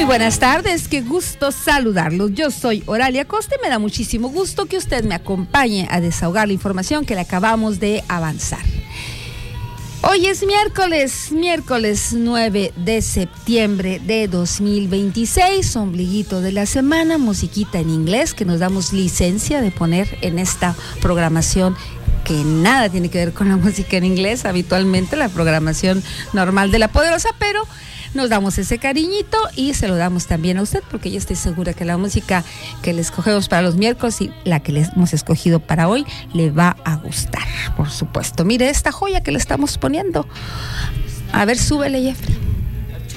buenas tardes, qué gusto saludarlos. Yo soy Oralia Costa y me da muchísimo gusto que usted me acompañe a desahogar la información que le acabamos de avanzar. Hoy es miércoles 9 de septiembre de 2026, ombliguito de la semana, musiquita en inglés que nos damos licencia de poner en esta programación que nada tiene que ver con la música en inglés, habitualmente la programación normal de La Poderosa, pero nos damos ese cariñito y se lo damos también a usted, porque yo estoy segura que la música que le escogemos para los miércoles y la que le hemos escogido para hoy le va a gustar, por supuesto. Mire esta joya que le estamos poniendo. A ver, súbele, Jeffrey.